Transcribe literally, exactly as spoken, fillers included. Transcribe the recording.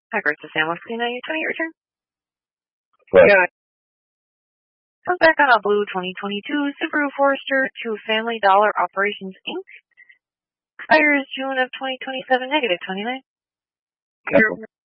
Packers to San Joaquin, ninety twenty return. Correct. Yeah. Comes back on a blue twenty twenty-two Subaru Forester to Family Dollar Operations, Incorporated. Expires June of twenty twenty-seven, negative twenty-nine. Cancel.